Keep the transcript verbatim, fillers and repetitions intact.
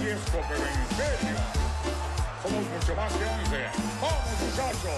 esto, pero en serio. Somos mucho más que once. ¡Vamos, muchachos!